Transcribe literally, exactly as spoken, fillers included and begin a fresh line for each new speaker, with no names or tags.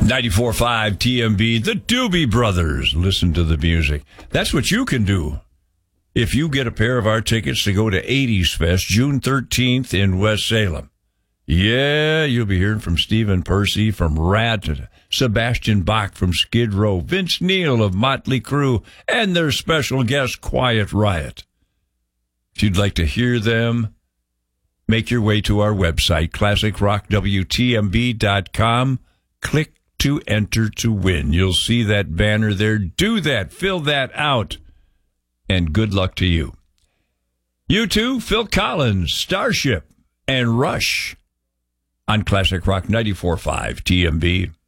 ninety-four point five T M B, the Doobie Brothers. Listen to the music. That's what you can do. If you get a pair of our tickets to go to eighties Fest, June thirteenth in West Salem. Yeah, you'll be hearing from Stephen Percy from Rat, Sebastian Bach from Skid Row, Vince Neil of Motley Crue, and their special guest, Quiet Riot. If you'd like to hear them, make your way to our website, classic rock w t m b dot com. Click to enter to win. You'll see that banner there. Do that. Fill that out. And good luck to you. You too, Phil Collins, Starship, and Rush on Classic Rock ninety-four point five T M B.